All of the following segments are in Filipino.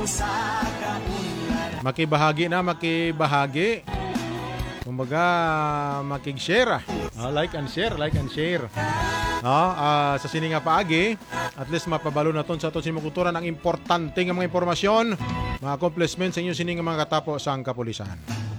Makibahagi na, makibahagi. Kumbaga, makig-share. Like and share, like and share. Sa sini nga paagi, at least mapabalo na ton sa aton sinukulturan ang importante nga mga impormasyon, mga accomplishments sa inyo sini nga mga katapo sa kapulisan.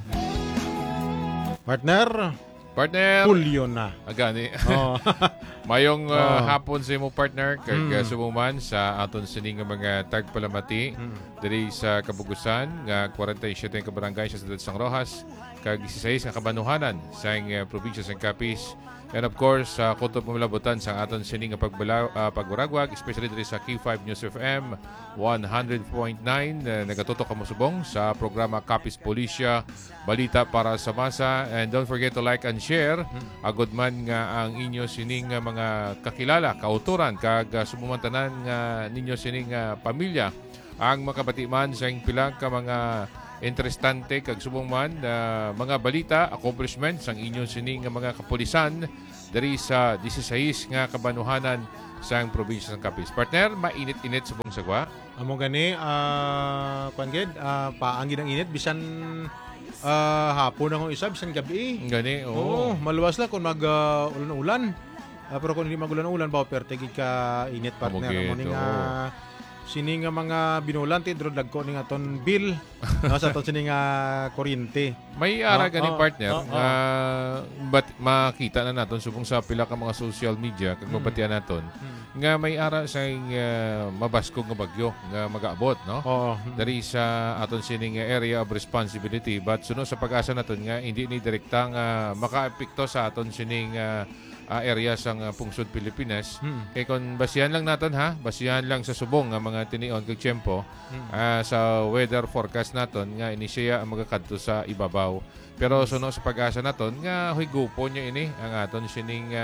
Partner, Pulyo na. Agani. Mayong hapon sa imo partner kag sumuman sa aton sining mga tagpalamati diri sa Kabugusan nga 47 ka barangay sa Siyudad Sang Rojas kag 16 nga kabanuhanan sa probinsya sang Capiz. And of course, sa kutob pamalabutan sa aton sining pagburagwag, especially diri sa Q5 News FM 100.9 nagatutok ka musubong sa programa Capiz Policia, balita para sa masa. And don't forget to like and share. Agod man nga ang inyo sining mga kakilala, kauturan kag sumumantanan nga ninyo sining pamilya ang makabatiman sa pila ka mga interesante kag subong man mga balita, accomplishments ang inyong sining mga kapulisan diri sa 16 nga kabanuhanan sa probinsya ng Capiz. Partner, mainit-init subong sagwa. Amo gani pangid paangin ang init bisan hapon ang isa bisan gabi. Gani, oo. Maluwas lang kung ulan-ulan. Pero kung hindi magulan-ulan ba pertigid ka init partner. Amo ni nga sini nga mga binulan ti drod lagko ni nga ton bill sa ton sini nga kuryente. May ara gani partner but makita na naton subong sa pila ka mga social media kag mabatian naton nga may ara sa mabaskog nga bagyo nga magaabot no. Dari sa aton sini nga area of responsibility but suno sa pag-asa naton nga hindi ni direkta nga makaapekto sa aton sini area sang pungsod Pilipinas. Kay kon basihan lang naton basihan lang sa subong nga mga tinion kag tiyempo sa weather forecast naton nga ini siya ang magakadto sa ibabaw. Pero suno sa pag-asa naton nga higupo niya ini ang aton sining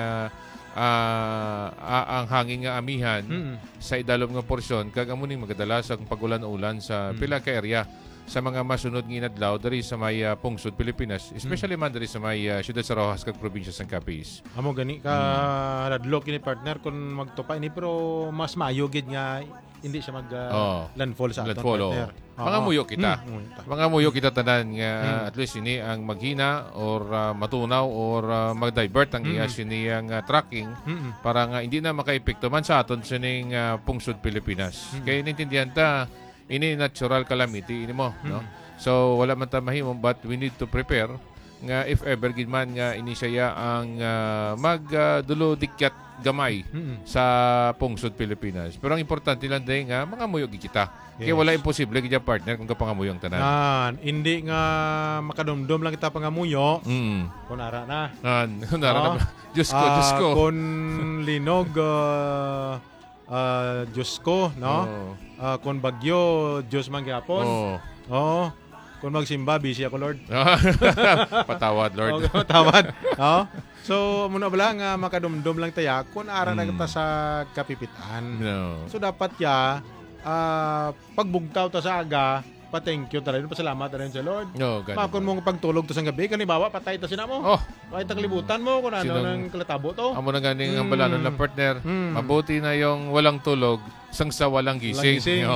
ang hangin nga amihan sa idalom nga porsyon kag amo ning magadalas ang pagulan-ulan sa pila ka area sa mga masunod nga inadlaw diri sa may pungsod Pilipinas, especially man diri sa may Siyudad sa Rojas kag probinsya sang Capiz. Amo gani ka radlok ini partner kun magtupa ini pero mas maayo gid nga hindi siya mag landfall sa aton partner. Mga muyo kita. Mga muyo kita tanan nga at least ini ang maghina or matunaw or mag-divert ang iya siniyang tracking para nga hindi na makaepekto man sa aton sining pungsod Pilipinas. Kaya inintindihan ta ini natural calamity ini mo no. So wala man ta mahimo but we need to prepare nga if ever gid man nga ini siya ang magdulo dikyat gamay sa pungsod Pilipinas. Pero ang importante lang din nga mga muyo gid kita. Kaya wala imposible gid partner kung kapangamuyo ang tanan. Hindi nga makadumdum lang kita pangamuyo. Kun ara na. Kun ara na. Diyos ko. Kun linog Diyos ko, no? Kung bagyo, Diyos man gyapon. Kung magsimba, busy ako, Lord. Patawad, Lord. Patawad. So, muna bala nga makadumdum lang tayo kung ara na kita sa kapipitan. So, dapat pagbugtaw ta sa aga, pa-thank you talaga. Pasalamat rin sa Lord. Kung mong pagtulog to sa gabi, kanibawa, patay ta sina mo. Kahit kalibutan mo kung ano ng kalatabo to. Amo na ganing ang balanon ng partner. Mabuti na yung walang tulog, sang sa walang gising.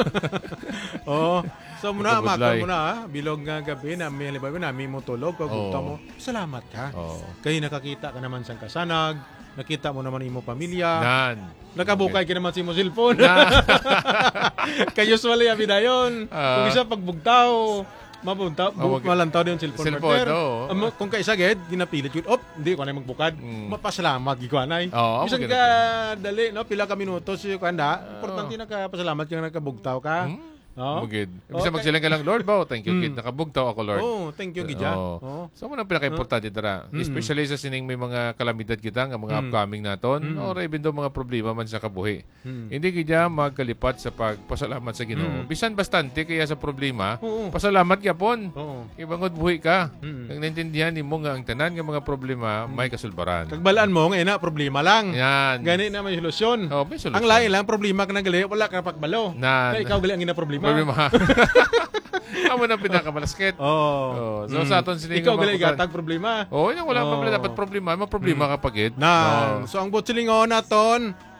So muna, makon muna bilog nga gabi na may halimbawa namin mo tulog, pagpunta mo, salamat ka. Kaya nakakita ka naman sang kasanag, nakita mo naman imo pamilya. Nakabukay ka naman sa imo cellphone. Kaya usually abi dayon. Kung isa pagbugtaw, malantaw din yung cellphone partner. Kung kaisa gid ginapilit yun, hindi ko na magbukad. Mapasalamat gid ko anay. Bisan ka dali no pila ka minutos yung kanda. Importante na ka pasalamat kang nakabugtaw ka. Bugid. Bisa magsilang ka lang, Lord ba? Thank you, kid. Nakabugtaw ako, Lord. Thank you, Gidya. So, muna pinaka-importante dara. Especially sa sining may mga kalamidad kita, nga mga upcoming naton, or even daw mga problema man sa kabuhi. Hindi Gidya magkalipat sa pagpasalamat sa Ginoo. Bisan bastante kaya sa problema, pasalamat gyapon. Ibangod buhi ka. Kung naintindihan nimo nga ang tanan nga mga problema, may kasulbaran. Kagbalaan mo nga problema lang. Yan. Gani na may solusyon. May solusyon. Ang lain lang problema ka nagali, wala ka pagbalo. Kaya ikaw gali ang ina problema. Amo na pinakamalasket. So sa aton sining ikaw gali gatag problema. Yung wala problema dapat problema, problema ka pagid. So ang butsilingon naton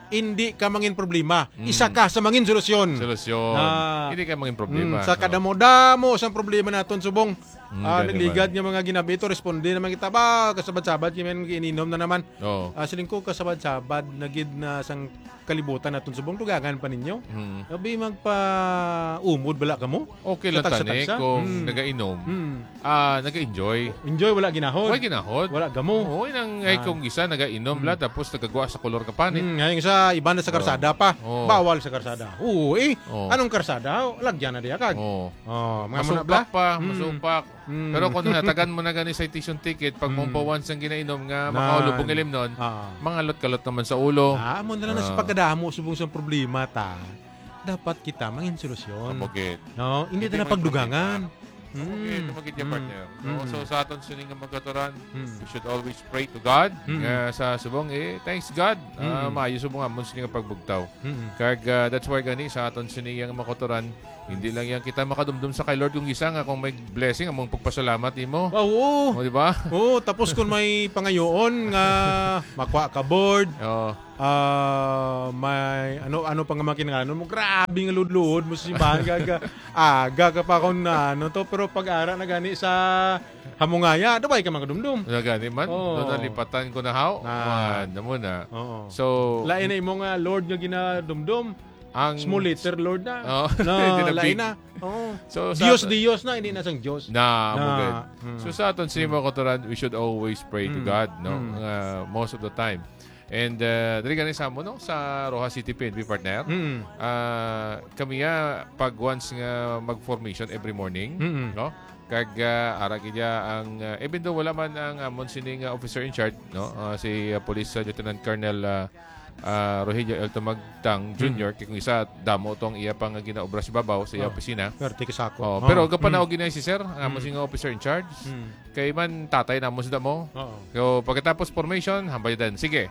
hindi ka mangin problema. Isa ka sa mangin solusyon. Hindi ka mangin problema. Sa kadamo-damo sa problema naton subong. Nagligad nga mga ginabito, responde naman kita ba, kasabad-sabad, kaya ininom na naman. Siling ko, kasabad-sabad, nagid na sang kalibutan natin subong, tugagan pa ninyo. Sabi, magpa-umod, bala ka mo? Okay lang tani, kung nagainom, nag-enjoy. Enjoy, wala ginahod. Wala gamo. Oo, kung isa nagainom la, tapos nagagawa sa kolor ka panit. Ngayon sa iba na sa karsada pa, bawal sa karsada. Anong karsada? Lagyan na diya kag. Masupak pa, masupak. Pero kung natagan mo na gani citation ticket, pag mong once ang ginainom nga makaulubong ilim nun, mga kalot naman sa ulo. Mo na lang sa pagkadamo subong sa problema ta. Dapat kita mangin solusyon. No, hindi na pagdugangan. Tumagit niya partner. So sa aton sining nga magkaturan, we should always pray to God. Sa subong thanks God. Maayo subong amon sining nga pagbugtaw. Kag that's why gani sa aton sining nga makaturan, hindi lang yan kita makadumdum sa kay Lord kung isa nga kung may blessing among pagpasalamat imo. Oo. Di ba? Oo, tapos kung may pangayoon nga makwa ka board. May ano pang makinano mo, grabe nga ludluhod mo sa simbahan aga ka pa kung to, pero pag-ara na gani sa hamungaya, dabay ka mga dumdum. Gani man, doon nalipatan ko na haw. Muna. So, lain na imo nga Lord nga ginadumdum. Ang small letter Lord na. Lain na. So Diyos na, hindi na sang Diyos. So sa aton sa mga kotoran, we should always pray to God, most of the time. And dali ganin sa mo sa Rojas City PNP partner. Kami pag once nga mag-formation every morning, no? Kag ara kaya ang even though wala man ang amon sining officer in charge, no? Si Police Lieutenant Colonel Rogelio L. Tumagtang Jr. Kung isa damo tong iya pang ginaobra sa babaw sa iya opisina. Pero kapanaw ginay si sir, ang amon sing officer in charge. Kay man tatay na mo sa damo. So pagkatapos formation, hambay din. Sige.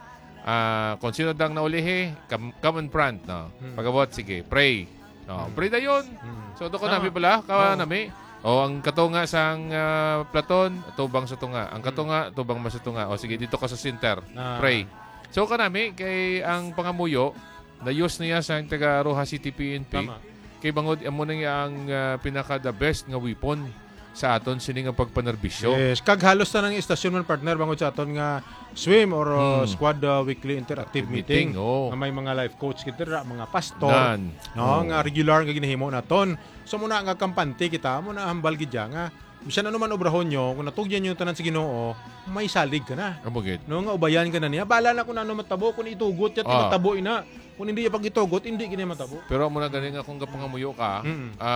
Kung sino dang naulihi, come in front, no. Pagabot, sige, pray. No, pray dayon. So do ko nami pala, nami. Ang katunga sang platon, tubang sa tunga. Ang katunga, tubang mas sa tunga. Sige, dito ka sa center. Pray. So kanami kay ang pangamuyo na use niya sa taga Rojas City PNP. Kay bangod amo na ang pinaka the best nga weapon sa aton sini nga pagpanerbisyo. Yes, kag halos na ng istasyon man partner bangod sa aton nga swim or squad weekly interactive meeting. Nga may mga life coach kita, mga pastor, nga regular nga ginahimo naton. So muna nga kampante kita, muna hambal gid nga bisan ano man obrahon nyo, kung natugyan nyo tanan sa Ginoo, may salig ka na. No, nga ubayan ka na niya. Bala na kung ano matabo, kung itugot yan, matabo ina. Kung hindi pag itugot, hindi kini matabo. Pero muna galing nga kung kapangamuyo ka,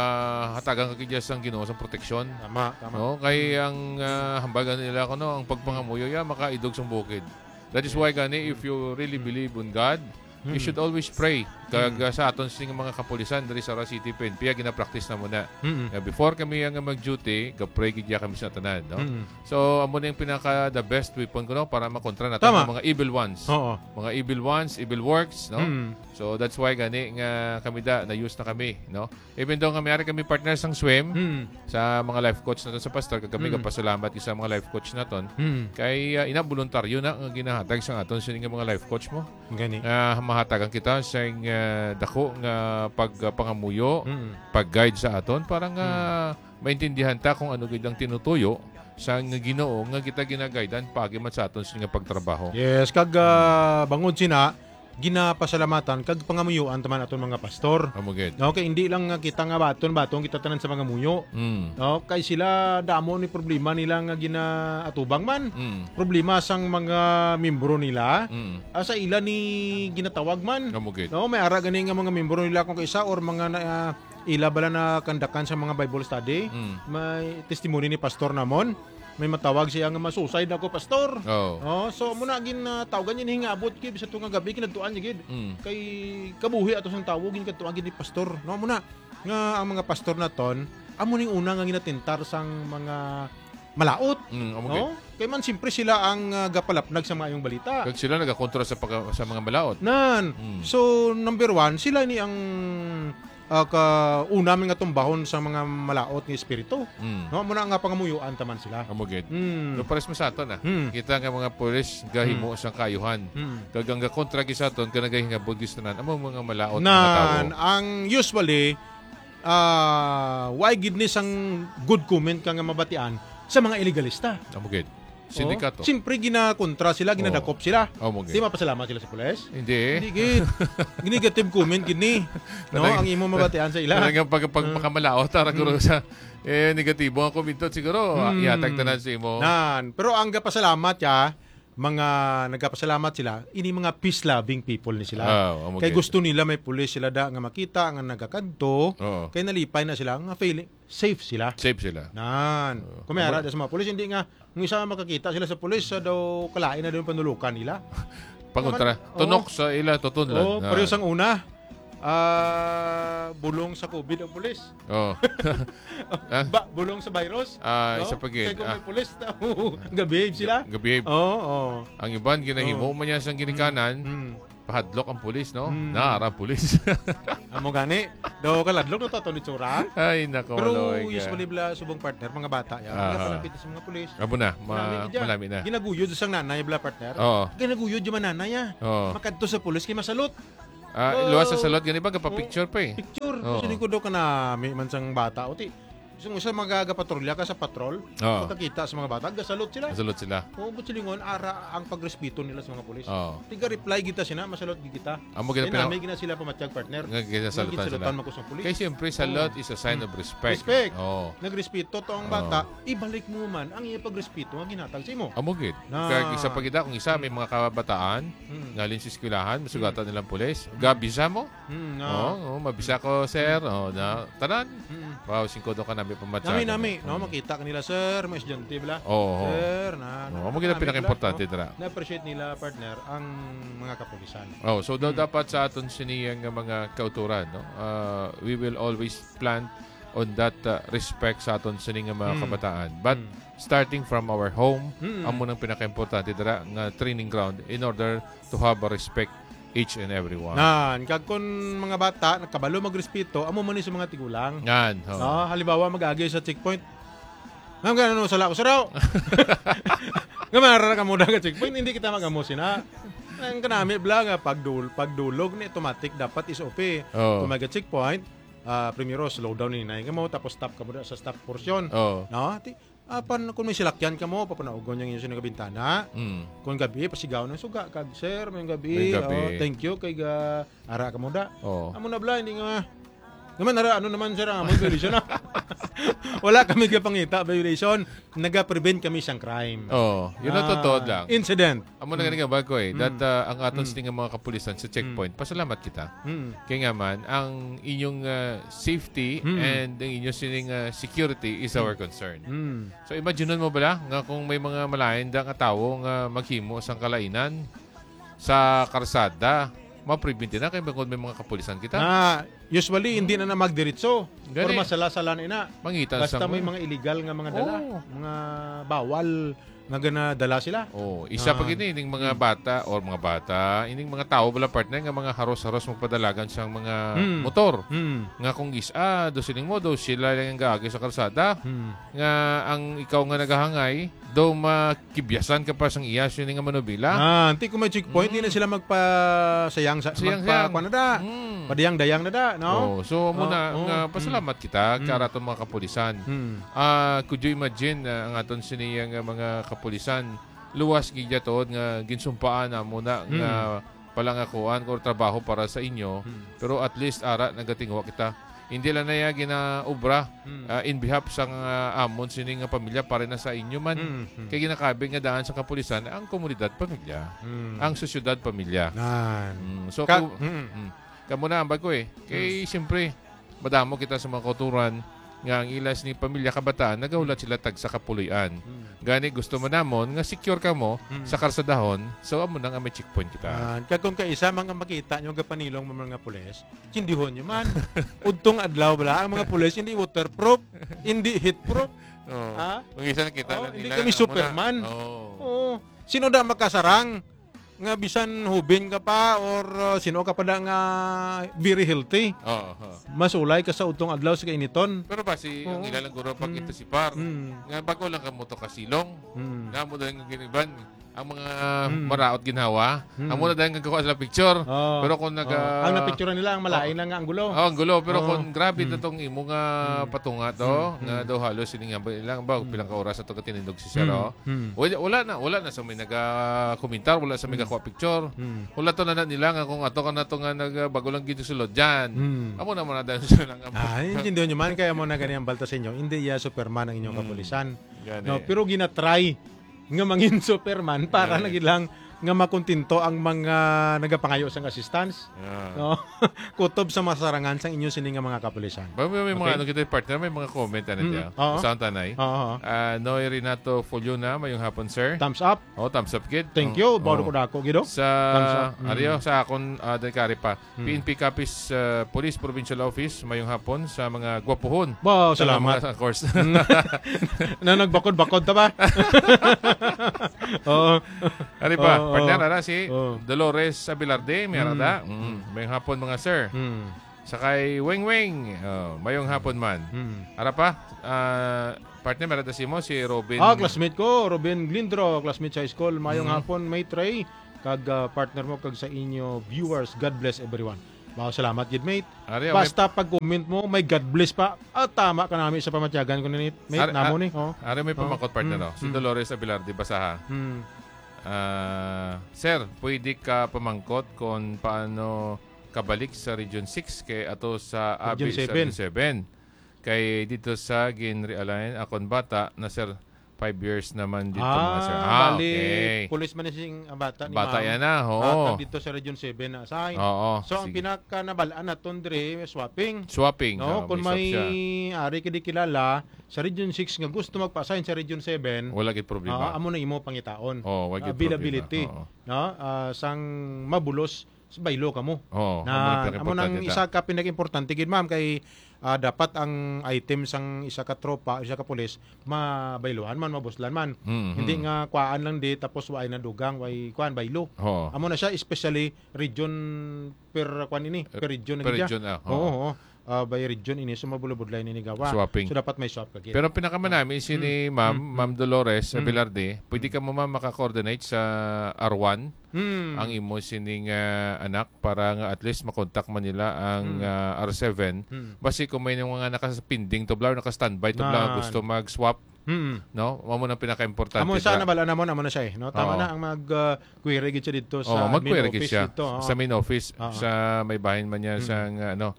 hatagan ka kidya sa Ginoo sa proteksyon. Tama. No, kay ang hambagan nila ang pagpangamuyo makaidog sa bukid. That is why gani if you really believe in God, you should always pray. Kag sa aton sing mga kapulisan diri sa Rojas City PNP gina-practice na muna. Before kami ang mag-duty, ga-pray gid kami sa tanan, no? So amo na yung pinaka the best weapon ko para makontra natin ang mga evil ones. Mga evil ones, evil works, no? So that's why gani nga kami na use na kami, no? Even though kami partners ng swim sa mga life coach naton sa pastor, kag kami pasalamat sa mga life coach naton. Kay ina voluntaryo na nga ginahatag sa aton sa mga life coach mo. Gani. Mahatagan kita sa dako nga pagpangamuyo, pag-guide sa aton para nga maintindihan ta kung ano gid ang tinutuyo sa Ginoo nga kita ginagaydan pagiman sa aton sa pagtrabaho. Yes, kag bangod sina ginapasalamatan kag pangamuyuan taman aton mga pastor. Okay, hindi lang kita nga batong kita tanan sa mga muyo. Okay, sila damo ni problema nila nga ginaatubang man. Problema sang mga membro nila. Sa ila ni ginatawag man. No, may ara gani nga mga membro nila kung kaisa or mga ila bala na kandakan sa mga Bible study. May testimony ni pastor namon. May matawag siya nga masuicide ako pastor. So muna gin tawagan niya hingabot kay bisa tunga gabi kinadtuan niya gid. Kay kabuhi ato sang tawag gin kadtuan gid ni pastor. No muna nga ang mga pastor naton amo ning una nga ginatintar sang mga malaot. No? Kay man simpre sila ang gapalapnag sa mga balita. Kag sila nagakontra sa mga malaot. So number one, sila ni ang una nga tumbahon sa mga malaot nga espiritu. No, muna nga pangamuyuan taman sila. Amugid. No pares mo sa aton Kita nga mga pulis gahimo sang kayuhan. Kagang ga kontra gi sa aton kana gahinga budgis tanan amo mga malaot mga tawo. Ang usually why gidnis ang good comment ka nga mabatian sa mga illegalista. Amugid. Sindikato. Siyempre, ginakontra sila, ginadakop sila. Okay. Di mapasalamat sila sa pulis? Hindi. Hindi, gid. Negative comment, gini. No, ang imo mabatian sa ila. Talagang pagpakamalaot, tarang sa negatibo ang komento, siguro, ihatag tanan sa imo. Pero ang kapasalamat ya, mga nagkapasalamat sila, ini mga peace-loving people ni sila. Kaya gusto nila may pulis sila nga makita, nga nagakanto, kaya nalipay na sila, nga feeling, safe sila. Safe sila. Kung may ara sa mga pulis, hindi nga, ng isa makakita sila sa pulis, daw kalain na daw yung panulukan nila. Pangontra, tunok sa ila, tutunlan. Pero yung una, bulong sa COVID ang pulis. Bulong sa virus. Isa pagin. Kaya kung may pulis, gabihave sila. Gabihave. Ang iban, ginahimo man yan sa ginikanan, pahadlok ang pulis, no? Naara pulis. Amo gani, daw kaladlok na tato ni tsura. Ay, nako. Pero usually bla subong partner, mga bata yan. Kapalapit sa mga pulis. Abo na, malami na. Ginaguyod sa nanay bla partner. Ginaguyod yung nanay ya. Makadto sa pulis kay masalot. Luwas sa salot, gani ba? Kapapicture pa eh. Picture. Kasi ko daw ka na may mansang bata. Gusto mo sa magagapatrolya ka sa patrol, makakita sa mga bata, gasalot sila. Gasalot sila. But silingon, ara ang pagrespeto nila sa mga pulis. Tiga reply kita sina, masalot kita. Amo gina pero may gina sila pamatiyag partner. Nagasalutan sila. Kaya siyempre salot is a sign of respect. Nagrespeto to ang bata, ibalik mo man ang iya pagrespeto nga ginatag sa imo. Amo gid. Kaya isa pagida kung isa may mga kabataan ngalin sa eskwelahan, masugatan nilang pulis. Gabisa mo? Mabisa ko sir. Tanan. Wow, 5 do ka na may pamatyagan. Nami, no, makita kanila, sir, may estudyante bala. Sir, mo gina pinaka-importante dira. Na-appreciate nila, partner, ang mga kapulisan. So dapat sa aton siniyang mga kauturan, no? We will always plant on that respect sa aton sining mga kabataan. But starting from our home, amo nang pinaka-importante dira nga training ground in order to have a respect each and every one. Kag kun mga bata nakabalo magrespeto, amo man ni sa mga tigulang. Halimbawa mag-agi sa checkpoint. Ngam ganano sala ko saraw. Ngamara ka mo daga checkpoint, hindi kita magamo sina. Ang kanami bla nga pagdulog ni automatic dapat is OP. Kung mag-checkpoint, primero slow down ni nay mo tapos stop ka mo sa stop portion. Kung may silakyan ka mo, papanaugon yung sa bintana. Kung gabi, pasigaw ng suga. Kag, sir, may gabi. Thank you. Kay ara ka mo da. Amo na bla, hindi nga. Naman, ano naman, sir, ang violation na. Wala kami kapangita, violation. Naga-prevent kami siyang crime. Yun ang totoo lang. Incident. Amo na ganun nga bago eh. That ang aton sining mga kapulisan sa checkpoint, pasalamat kita. Kaya nga man, ang inyong safety and ang inyong sining security is our concern. So imagine mo bala nga kung may mga malain da nga tawo nga maghimo sang kalainan sa karsada, ma-prevent na kay bangod may mga kapulisan kita. Usually hindi na magdiretso. Or masala-sala na. Mangitan basta may mga illegal nga mga dala, mga bawal nga dala sila. Isa pa gini ining mga bata or mga bata, ining mga tao bala partner nga mga haros-haros magpadalagan sang mga motor. Nga kung do sining mo do sila lang ang gaagi sa kalsada. Nga ang ikaw nga nagahangay do makibyasan ka pa sang iyas yun nga manubila. Anti kung may checkpoint, hindi na sila magpasayang magpapanada. Padiyang-dayang na da, no? So muna nga pasalamat kita karaton mga kapulisan. Could you imagine ang aton siniyang mga kapulisan luwas gidya tod nga ginsumpaan na muna nga palangakuan or trabaho para sa inyo, pero at least ara nagatingwa kita. Hindi lang na ginaobra in behalf sa amon sining nga pamilya para na sa inyo man. Kay ginakabing nga daan sa kapulisan ang komunidad pamilya, ang sosyudad pamilya. So kamo na ang bago eh. Kay siyempre madamo kita sa mga kauturan nga ang ilas ni pamilya kabataan nagahulat sila tag sa kapuloyan. Gani gusto mo namon nga secure ka mo sa karsadahon, so amo nang may checkpoint kita. Kag kung kaisa mga makita nyo gapanilong mga pulis, sindihon nyo man. Udtong adlaw bala ang mga pulis hindi waterproof, hindi heatproof. Kung isa nakita hindi kami Superman. Sino da makasarang? nga bisan hubin ka pa or sino ka pa da nga very healthy. Masulay ka sa utong adlaw sa kainiton. Pero basi ang ilalang guro pag ito si Par. Nga bago lang ka mo to kasilong. Nga mo dahil ng giniban ang mga maraot ginawa. Ang muna dahil nagkakuha sila picture. Pero kung ang napicturean nila ang malain lang nga ang gulo. Ang gulo. Pero kung grabe na itong imo nga patunga to, nga daw halos sininga ba ilang ba, pilang ka oras na ito katinindog si Sero. Wala na sa may nag-komentar, wala sa may kakuha picture. Wala to na nila nga kung ato ka na ito nga bago lang gito sulod dyan. Amo na muna dahil sila lang. Hindi nyo man, kaya mo na ganyan balta sa inyo. Hindi ya Superman ang inyong kapulisan. No, pero ginatry nga mangin Superman para nagilang nga makontinto ang mga nagapangayo sang assistance. No? Kutob sa masarangan sang inyo sini nga mga kapulisan. May mga ano kita partner, may mga comment ano sa tanay. Noy Renato Foliona, mayong hapon sir. Thumbs up. Thumbs up kid. Thank you. Bawdo ko dako gido. Sa Ario sa akon dekari pa. PNP Capiz Police Provincial Office, mayong hapon sa mga gwapuhon. Wow, salamat. Of course. Na nagbakod-bakod ta ba? Ari pa. Partner na si Dolores Abilarde, may arada. Mayong hapon mga sir. Sakay Weng Weng, mayong hapon man. Ara pa, partner, may arada si mo, si Robin. Classmate ko, Robin Glindro, classmate sa school. Mayong hapon, may Trey. Kag partner mo, kag sa inyo viewers. God bless everyone. Wow, salamat, good mate. Basta pag-comment mo, may God bless pa. Tama ka namin sa pamatyagan ko na mate. Namo ni. Ari may pamakot partner, si Dolores Abilarde, basaha. Sir, pwede ka pamangkot kung paano kabalik sa Region 6 kay ato sa Abi sa Region 7. Kay dito sa Ginrealign, akon bata na sir 5 years naman dito mga sir. Okay. Pulis man sing bata ni bata yan na, dito sa Region 7 na assign. So ang sige. pinaka nabalaan naton dire swapping. No, kung may ari kidi kilala sa Region 6 nga gusto magpa-assign sa Region 7, wala gid problema. Amo na imo pangitaon. Availability. No, sang mabulos baylo ka mo. Amo nang isa ka pinaka-importante gid ma'am kay dapat ang item sang isa ka tropa, isa ka pulis mabaylohan man, mabuslan man. Hindi nga kuan lang di tapos way na dugang, way kuan baylo. Amo na siya especially region per kuan ini, per region na region. By region ini sumabulubudlay ni gawa. Swapping. So dapat may swap kagid. Pero pinakamanami si ni Ma'am Dolores Abilarde, pwede ka mo maka-coordinate sa R1 ang imo sining anak para nga at least makontak man nila ang R7. Basi kung may mga nakapinding tublaw, naka-standby tublaw gusto mag-swap. No, mo na pinaka-importante. Amo sa nabala na mo na siya no. Tama na ang mag-query gid siya dito sa main office siya. Dito, sa main office sa may bahin man niya sa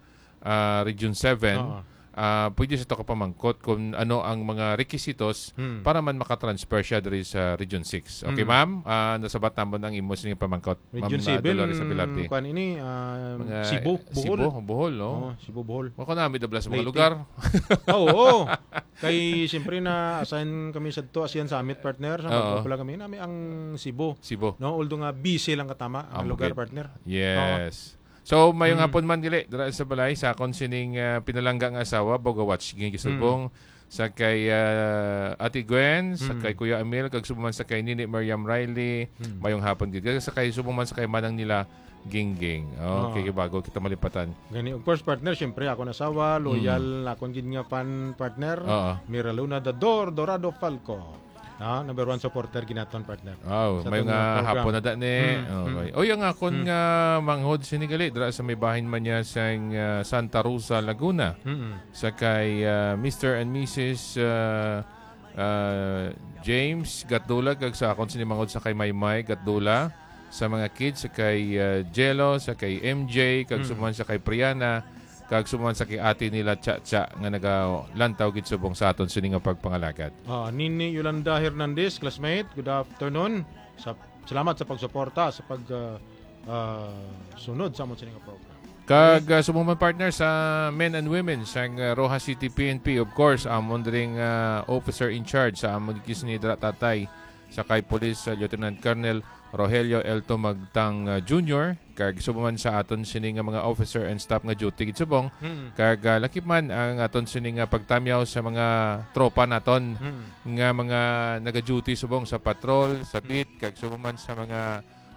Region 7. Pwede siya ito kapamangkot kung ano ang mga requisitos para man makatransfer siya dari sa Region 6. Okay, ma'am? Nasabat naman ang imo sining pamangkot. Region 7, kuan ini, Cebu, Bohol. Bohol, no? Cebu, Bohol. Mako namin dabla sa mga lugar. Oo. Kay siyempre na assign kami sa to ASEAN Summit partner. Sa pala kami namin ang Cebu. No, although nga busy lang katama ang lugar partner. Yes. So, mayong hapon man dili dira sa balay sa akon sining pinalangga nga asawa Bogawatch gisubong sa kay Ate Gwen, sa kay Kuya Emil, kag subuman sa kay Nini Miriam Riley, mayong hapon gid. Sa kay subuman sa kay manang nila Gingging. Okay, bago kita malipatan. Gani, of course partner, syempre ako nasawa, loyal akon gid nga fan partner, Mira Luna Dador, Dorado Falco. Number 1 supporter ginaton partner. May nga hapon na da ni. Yung akon nga manghod sinigali dira sa may bahin man niya sa Santa Rosa, Laguna. Sa kay Mr. and Mrs. James Gatdula kag sa akon sinimanghod sa kay Maymay Gatdula, sa mga kids sa kay Jello, sa kay MJ kag suman sa kay Priana, kag suman sa kay ate nila Cha nga nagalantaw gid subong sa aton sini nga pagpangalagad. Nini Yolanda Hernandez, classmate, good afternoon. Salamat sa pagsuporta sa pag sunod sa amon sini nga program. Kag sumuman partner sa men and women sa Rojas City PNP, of course, amon dring officer in charge sa amon kisni dra tatay sa kay Police Lieutenant Colonel Rogelio Elto Magtang Jr. kag subuman sa aton sini nga mga officer and staff nga duty gid subong kag lakip man ang aton sini nga pagtamyaw sa mga tropa naton nga mga naga-duty subong sa patrol, sa beat kag subuman sa mga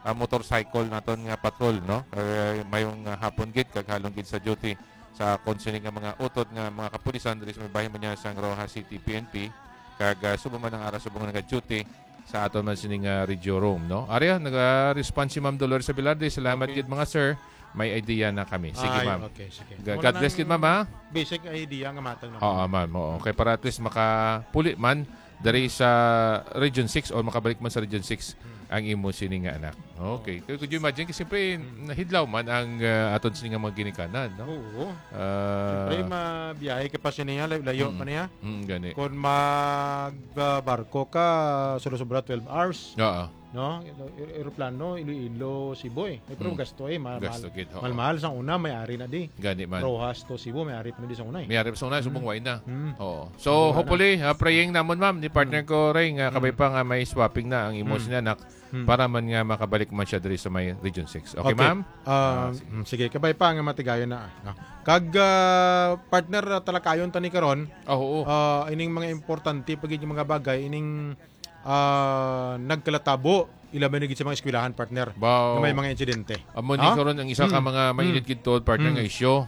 motorcycle naton nga patrol, no? Mayong hapon gid kag halong gid sa duty sa concerning nga mga utot nga mga kapulisan diri sa may bahin man niya sa Rojas City PNP kag subo man ang aras subong nag-duty sa aton man sining Regio Rome, no? Arya nag-respond si Ma'am Dolores Abelarde. Salamat gid mga sir. May idea na kami. Sige, ma'am. Okay, sige. God bless gid, ma'am, ha? Basic idea nga matang na. Oo, ma'am. Oo. Okay, para at least makapuli man dari sa Region 6 o makabalik man sa Region 6 ang imo sining nga anak. Okay. Could you imagine kasi siyempre nahidlaw man ang aton sining mga ginikanan, no? Oo. Siyempre mabiyahe ka pa siya niya, layo pa niya. Gani. Kung magbarko ka, sobra 12 hours. Oo. No, aeroplano Iloilo Cebu pero gasto mahal sang una may-ari na di gani man Rojas to Cebu may-ari pa na di sa una may-ari pa sa una subong way na oo so hopefully praying namon ma'am ni partner ko ray nga kabay pa nga may swapping na ang imo sinanak para man nga makabalik man siya diri sa may Region 6 okay ma'am sige kabay pa nga matigayon na no? Kag partner talakayon tani karon ining mga importante pagid yung mga bagay ining nagkalatabo ilaban gid sa mga eskwelahan partner na may mga insidente. Amo ni karon ang isa ka mga mainit gid tod partner nga isyu.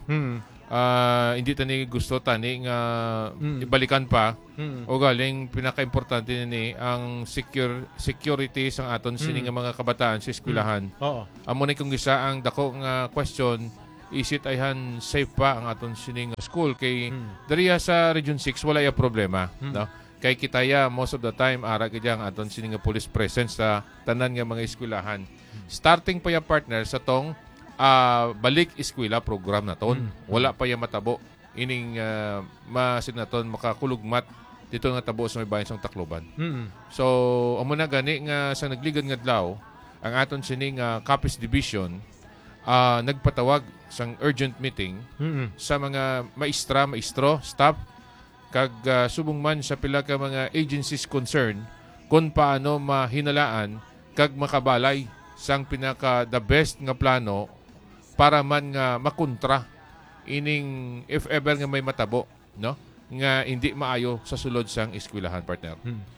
Hindi tani gusto tani nga ibalikan pa o galing pinaka-importante ni ang security sang aton sining mga kabataan sa eskwelahan. Amo ni kung isa ang dako nga question is it ayhan safe pa ang aton sining school kay diriya sa Region 6 wala ya problema, no? Kay kitaya most of the time ara gyang aton sining police presence sa tanan nga mga eskwelahan. Starting pa ya partner sa tong balik eskwela program naton. Wala pa ya matabo ining masin naton makakulugmat dito nga tabo sa may bayan sang Tacloban. So amo na gani nga sa nagligad nga adlaw ang aton sining Capiz Division nagpatawag sang urgent meeting sa mga maestro, staff kag subong man sa pila ka mga agencies concerned kung paano mahinalaan kag makabalay sang pinaka the best nga plano para man nga makontra ining if ever nga may matabo, no, nga hindi maayo sa sulod sang eskwelahan partner.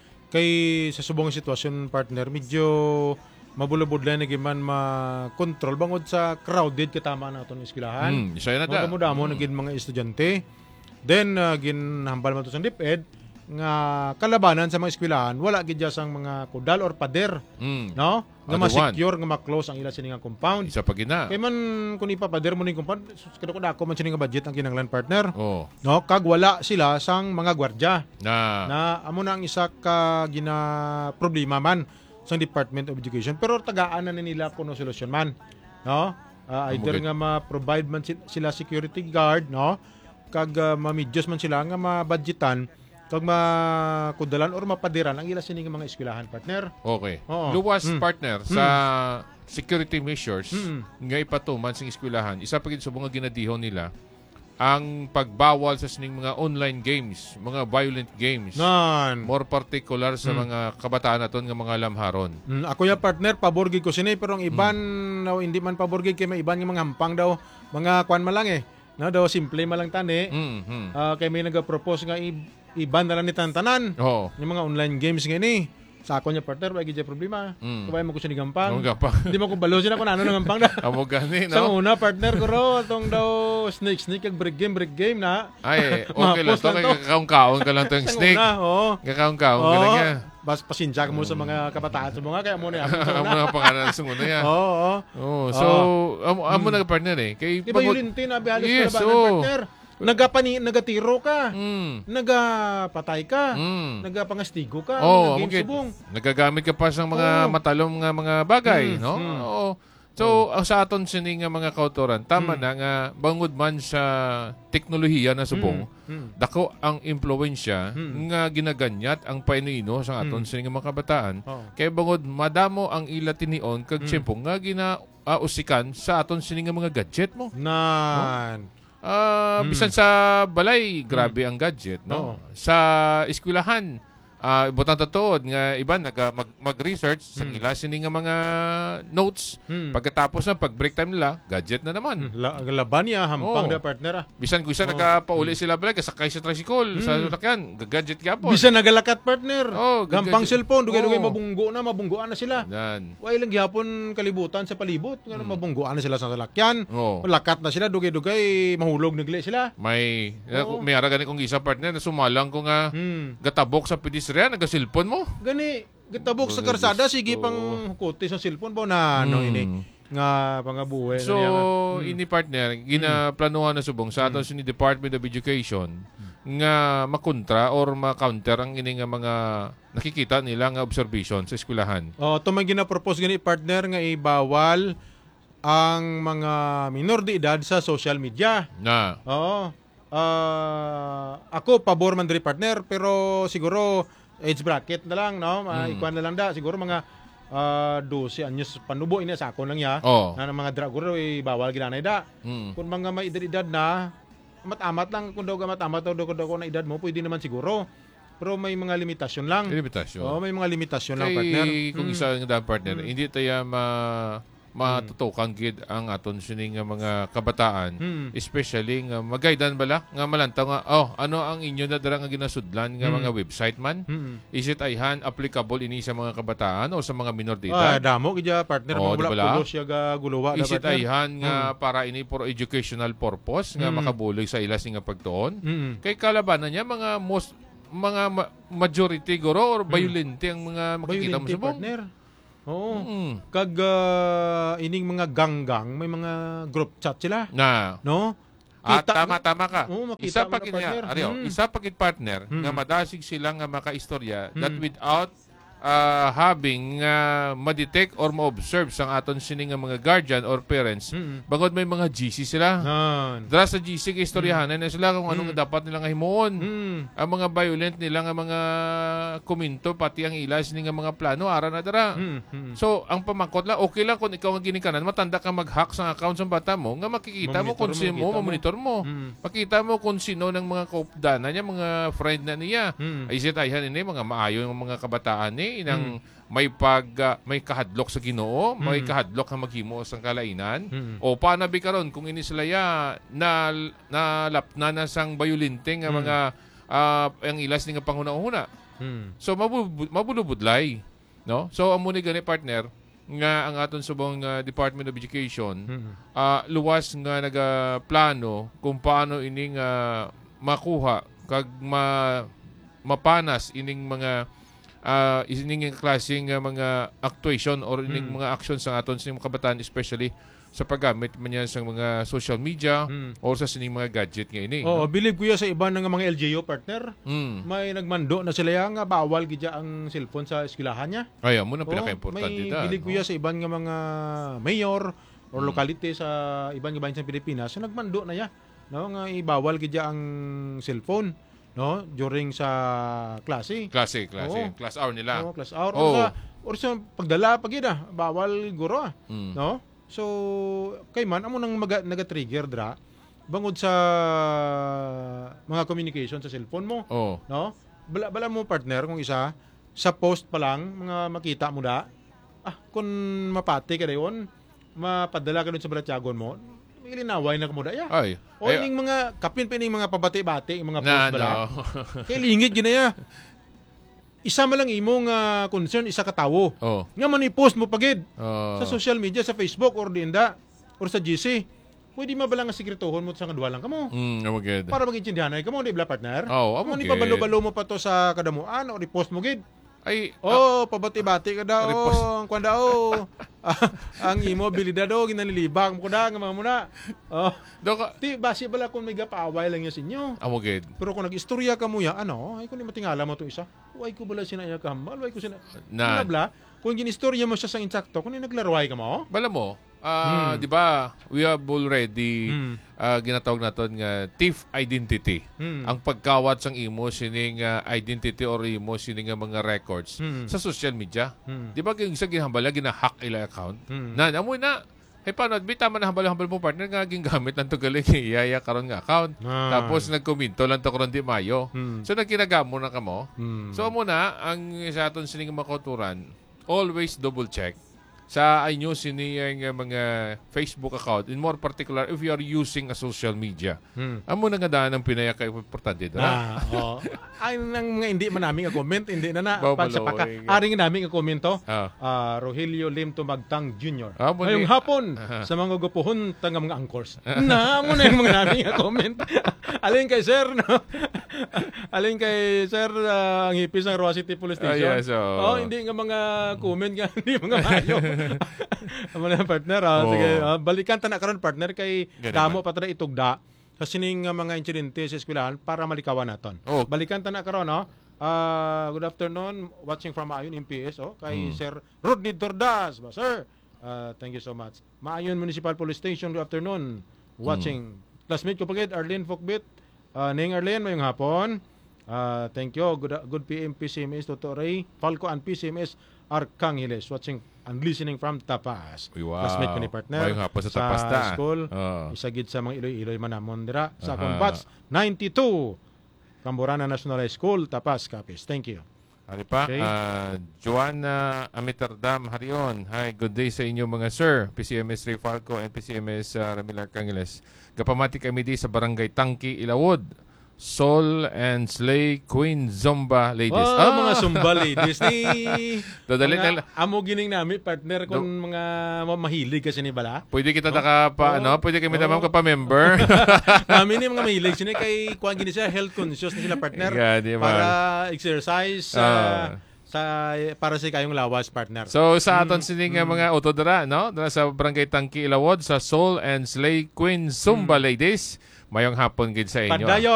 Kay sa subong sitwasyon partner medyo mabulabudlay na giman ma-control bangod sa crowded katama na aton eskwelahan. Isa na ta. Damo naging mga estudyante. Then, ginhambal man ito sa DepEd nga kalabanan sa mga eskwelahan, wala gid sang mga kudal or pader, no? Nga ma-secure, nga ma-close ang ila sining compound. Isa pa gina. Kaya man, kung ipapader mo ning compound, kada ko dako man sining budget ang kinanglan partner. No? Kag wala sila sang mga gwardya. Na amo na ang isa ka gina problema man sa Department of Education. Pero tagaan na nila kuno solusyon man. No? Either nga ma-provide man sila security guard, no? Kag mamidyos man sila nga mabudgetan kag makudalan or mapadiran ang ila sining mga eskwelahan partner. Okay. Luwas partner sa security measures nga ipatuman sa eskwelahan. Isa pa gid sa mga ginadihon nila ang pagbawal sa sining mga online games, mga violent games. More particular sa mga kabataan naton nga mga lamharon. Ako ya partner pabor gid ko sini pero ang iban hindi man pabor gid kay may iban nga mga hampang daw mga kwan malang no, daw simple malang tani. Kay may nag-propose nga iban na lang ni tanan. Yung mga online games nga ni. Sa ako niya partner, wala gid problema. Kabay mo ko siya ni gampang. Hindi mo ko balosin ako na ano ng gampang na. Amo gani, no? Sa una partner ko ro, atong daw snake kag break game na. Ay, okay lang to. Kakaon ka lang tong snake. Kakaon ka lang niya. Bas pasensya mo sa mga kabataan sa mga kaya mo na amo na pangalan sa una ya. So amo na partner kay iba yulintin abi halos partner. Nagatiro ka. Nagapatay ka. Nagapangastigo ka. Nagagamit ka pa sa mga matalom nga mga bagay, no? So, sa aton sining nga mga kautoran, tama na nga bangod man sa teknolohiya na subong, dako ang impluwensya nga ginaganyat ang painuino sa aton sining mga kabataan. Kay bangod madamo ang ila tinion kag siyempre nga ginausikan sa aton sining mga gadget mo. Bisan sa balay, grabe ang gadget, no? Sa eskwelahan, butang tatuod nga iban mag-research sa ila sini nga mga notes. Pagkatapos na pag-break time nila, gadget na naman. Laban niya hampang na partner. Bisan ko isa nagapauli sila balik sakay sa tricycle sa lakyan, gadget gyapon. Bisan nagalakat partner. Hampang gadget. cellphone, dugay-dugay mabungguan na sila. Yan. Way lang gyapon kalibutan sa palibot, nga mabungguan na sila sa salakyan. Lakat na sila, dugay-dugay mahulog nagli sila. May ara gani kong isa partner na sumalang ko nga gatabok sa pedestrian nagasilpon mo. Gani gatabok sa karsada sige pang hukote sa cellphone po na ini nga pangabuhi. So ini partner ginaplanuhan na subong sa aton sini Department of Education nga makontra or ma-counter ang ini nga mga nakikita nila nga observation sa eskwelahan. Ito may gina-propose gani partner nga ibawal ang mga minor de edad sa social media. Ako pabor man diri partner pero siguro age bracket na lang no, ikuan na lang da siguro mga 12 anyos panubo ini sa ako lang ya na mga draguro bawal ginanay da. Kung mga may edad na amat-amat lang kung daw amat-amat daw na edad mo pwede naman siguro. Pero may mga limitasyon lang. May mga limitasyon lang partner. Kung isa nga partner, hindi tayo matutukan gid ang aton sining nga mga kabataan, especially nga magaydan bala nga malantaw nga ano ang inyo na dara nga ginasudlan nga mga website man, is it ayhan applicable ini sa mga kabataan o sa mga minor de edad? Damo gid partner mo wala pulos siya ga guluwa is it ayhan nga para ini for educational purpose nga makabulig sa ilas nga pagtuon kay kalabanan niya mga majority guro or violente ang mga makikita mo sa partner. Kag ining mga ganggang, may mga group chat sila. No? Tama ka. Isa pagit isa pagit partner nga madasig sila nga makaistorya that without having ma-detect or ma-observe sang aton sini nga mga guardian or parents bangod may mga GC sila. Dara sa GC istoryahan na sila kung anong dapat nila nga himuon. Ang mga violent nila nga mga komento pati ang ilas ni nga mga plano ara na dara. So ang pamangkot lang okay lang kung ikaw ang ginikanan matanda ka mag-hack sa account sa bata mo nga makikita mo kung sino mo monitor mo. Makita mo kung sino ng mga kaupdanan niya mga friend na niya. Is it ayhan ini mga maayo ng mga kabataan ni inang may kahadlok sa Ginoo, may kahadlok nga maghimo sang kalainan o panabi karon kung ini sila na lapna na sang violente nga mga ang ilas ni nga panghuna-huna. So mabulubudlay, no? So amo ni gani partner nga ang aton subong Department of Education luwas nga nagaplano kung paano ini nga makuha kag mapanas ining mga ining klaseng mga actuation or ining mga actions sa aton sa mga kabataan especially sa paggamit man yan sa mga social media or sa sining mga gadget nga ini. Believe ko ya sa iba ng mga LGU partner. May nagmando na sila nga bawal gidya ang cellphone sa eskwelahan niya. Ay, mo na pinaka-importante da. Believe ko ya sa iban nga mga mayor or locality sa iban nga bahin sa Pilipinas so nagmando na ya no nga ibawal gidya ang cellphone. No, during sa klase. Class hour nila. Class hour or sa pagdala pagida bawal guro. No? So kay man amo nang naga-trigger dra bangod sa mga communication sa cellphone mo. No? Bala mo partner kung isa sa post pa lang mga makita mo da. Kung mapati ka dayon, mapadala ka dun sa balatyagon mo. Ilinaway na kamo da ya. O ining mga kapin pa ining mga pabati-bati, mga post bala. Kay lingid ginaya. Isa man lang imong concern isa ka tawo. Nga man i-post mo pagid sa social media, sa Facebook or dinda or sa GC. Pwede mabala nga sikretohon mo sa kadwa lang kamo. Para magintindihan ay kamo di bla partner. Mo ni pabalo-balo mo pa to sa kadamuan or i-post mo gid. Pabati-bati ka daw. Ang kwan daw. Ang imo bilida daw ginalilibang mo da nga muna. Ti basi bala kung may gapaaway lang niya sa inyo. Pero kung nag-istorya ka mo ya ay kung di matingala mo to isa. Way ko bala sinaya ka hambal, way ko sina. Bla kung ginistorya mo siya sa insakto, kung naglaruay ka mo. Bala mo. Di ba, we have already ginatawag naton nga thief identity. Ang pagkawat sang imo sining identity or imo sining mga records sa social media. Di ba kung isa ginhambala gina-hack ila account? Amoy na paano? Bita man na hambal-hambal mo partner nga gingamit lang to galing iyaya karon nga account. Tapos nagkominto lang to karon di mayo. So nagkinagamo na kamo. So muna ang sa aton sining makoturan, always double check sa inyo siniyang mga Facebook account, in more particular if you are using a social media. Amo na nga daan ang pinaya kay importante dara. Ay nang mga hindi man namin comment, hindi na pag sa paka. Aring namin comment to. Rogelio Lim Tumagtang Jr. Ngayong hapon sa mga gupuhon tang mga angkors. Na mo na yung mga namin comment. Alin kay sir no. Alin kay sir ang hipis ng Roa City Police Station. Hindi nga mga comment nga hindi mga mayo. Amo na partner, sige, balikan ta na karon partner kay damo pa ta itugda sa sining mga insidente sa eskwelahan para malikawan naton. Balikan ta na karon good afternoon watching from Maayon MPS kay Sir Rodney Tordas, sir. Thank you so much. Maayon Municipal Police Station, good afternoon. Watching. Classmate ko pagid Arlene Fokbit. Ning Arlene mayong hapon. Thank you. Good PM PCMS Dr. Ray Falco and PCMS Arcangelo watching and listening from Tapas. Wow. Classmate ko ni partner. Mayong hapon sa Tapas ta. School. Isagid sa mga Iloy-Iloy manamon dira sa akong batch 92 Camborana National High School, Tapas, Capiz. Thank you. Hari pa, Joanna Amitardam Harion. Hi, good day sa inyo mga sir. PCMS Ray Falco and PCMS Ramil Arcangeles. Gapamati kami di sa Barangay Tangki, Ilawod. Soul and Slay Queen Zumba Ladies. Mga Zumba Ladies ni dadali na amo gining nami partner kung mga mahilig kasi ni bala. Pwede kita pwede kami tamam ka pa member. Kami ni mga mahilig sini kay kuan gini siya health conscious na sila partner para exercise para sa kayong lawas partner. So sa aton sining mga utodra no, dara sa Barangay Tangki Ilawod sa Soul and Slay Queen Zumba Ladies. Mayong hapon gid sa inyo.